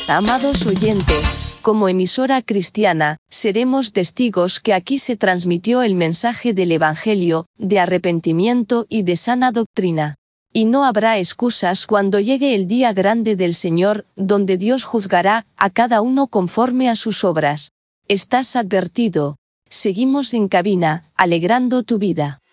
Amados oyentes, como emisora cristiana, seremos testigos que aquí se transmitió el mensaje del Evangelio, de arrepentimiento y de sana doctrina. Y no habrá excusas cuando llegue el día grande del Señor, donde Dios juzgará a cada uno conforme a sus obras. Estás advertido. Seguimos en cabina, alegrando tu vida.